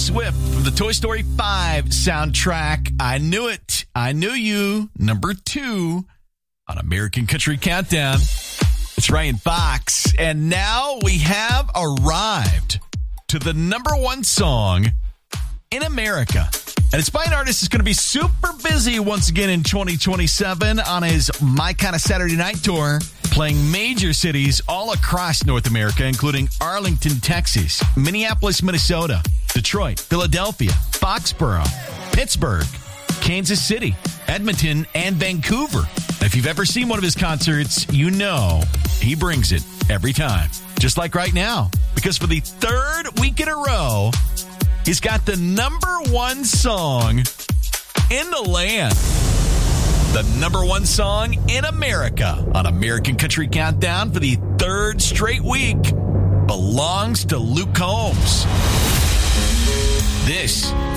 Swift from the Toy Story 5 soundtrack. I Knew It. I Knew You. Number 2 on American Country Countdown. It's Ryan Fox. And now we have arrived to the number 1 song in America. And it's by an artist that's going to be super busy once again in 2027 on his My Kind of Saturday Night tour, playing major cities all across North America, including Arlington, Texas, Minneapolis, Minnesota, Detroit, Philadelphia, Foxborough, Pittsburgh, Kansas City, Edmonton, and Vancouver. If you've ever seen one of his concerts, you know he brings it every time. Just like right now, because for the 3rd week in a row, he's got the number 1 song in the land. The number 1 song in America on American Country Countdown for the 3rd straight week belongs to Luke Combs. This